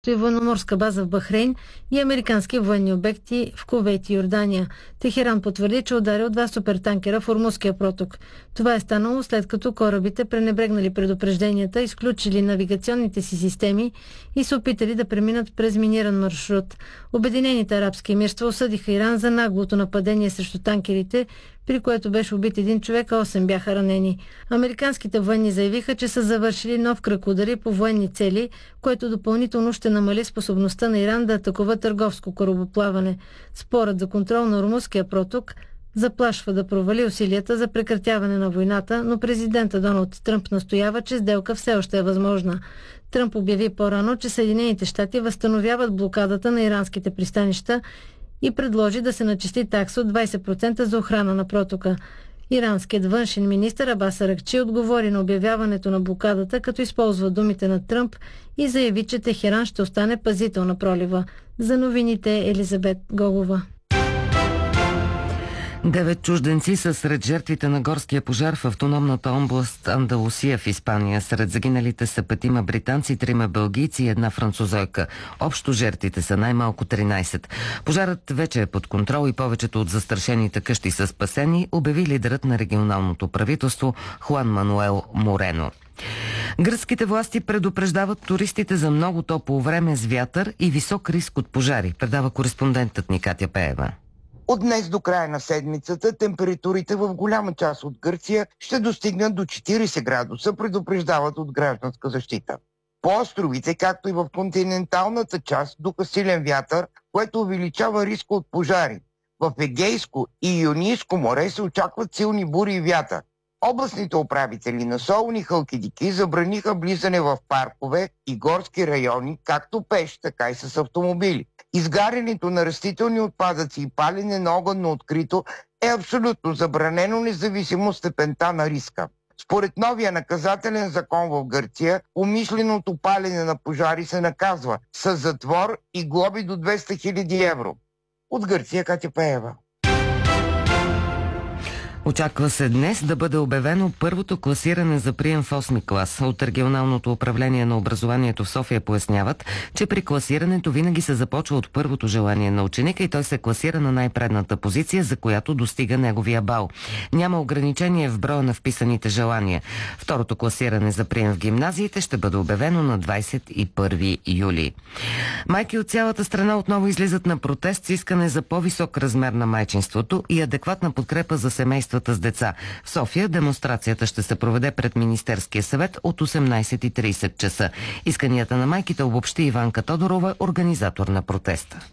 и военноморска база в Бахрейн и американски военни обекти в Кувейт и Йордания. Техеран потвърди, че ударил 2 супертанкера в Ормузския проток. Това е станало след като корабите пренебрегнали предупрежденията, изключили навигационните си системи и се опитали да преминат през миниран маршрут. Обединените арабски емирства осъдиха Иран за наглото нападение срещу танкерите, при което беше убит 1 човек, а 8 бяха ранени. Американските военни заявиха, че са завършили нов кръг удари по военни цели, което допълнително ще намали способността на Иран да атакува търговско корабоплаване. Спорът за контрол на Ормузския проток заплашва да провали усилията за прекратяване на войната, но президента Доналд Тръмп настоява, че сделка все още е възможна. Тръмп обяви по-рано, че Съединените щати възстановяват блокадата на иранските пристанища и предложи да се начисли такса от 20% за охрана на протока. Иранският външен министър Абас Аракчи отговори на обявяването на блокадата, като използва думите на Тръмп и заяви, че Техеран ще остане пазител на пролива. За новините Елизабет Гогова. 9 чужденци са сред жертвите на горския пожар в автономната област Андалусия в Испания. Сред загиналите са 5 британци, 3 белгийци и 1 французойка. Общо жертвите са най-малко 13. Пожарът вече е под контрол и повечето от застрашените къщи са спасени, обяви лидерът на регионалното правителство Хуан Мануел Морено. Гръцките власти предупреждават туристите за много топло време с вятър и висок риск от пожари, предава кореспондентът ни Катя Пеева. От днес до края на седмицата температурите в голяма част от Гърция ще достигнат до 40 градуса, предупреждават от гражданска защита. По островите, както и в континенталната част, духа силен вятър, което увеличава риска от пожари. В Егейско и Йонийско море се очакват силни бури и вятър. Областните управители на Солун и Халкидики забраниха влизане в паркове и горски райони, както пеш, така и с автомобили. Изгарянето на растителни отпадъци и палене на огън на открито е абсолютно забранено, независимо от степента на риска. Според новия наказателен закон в Гърция, умишленото палене на пожари се наказва с затвор и глоби до 200 000 евро. От Гърция Катя Пеева. Очаква се днес да бъде обявено първото класиране за прием в 8 клас. От регионалното управление на образованието в София поясняват, че при класирането винаги се започва от първото желание на ученика и той се класира на най-предната позиция, за която достига неговия бал. Няма ограничение в броя на вписаните желания. Второто класиране за прием в гимназиите ще бъде обявено на 21 юли. Майки от цялата страна отново излизат на протест с искане за по-висок размер на майчинството и адекватна подкрепа за семействата с деца. В София демонстрацията ще се проведе пред Министерския съвет от 18:30 часа. Исканията на майките обобщи Иванка Тодорова, организатор на протеста.